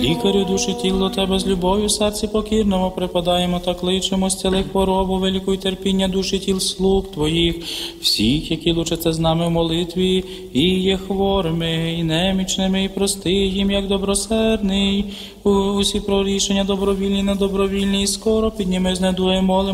Лікарю душі тіло тебе з любов'ю, серці покірному припадаємо та кличемо, зціли хворобу, велику й терпіння душі тіл слуг твоїх, всіх, які лучаться з нами в молитві, і є хворими, і немічними, і прости їм, як добросердний, усі прорішення добровільні, недобровільні, і скоро підніми з недуги, молимо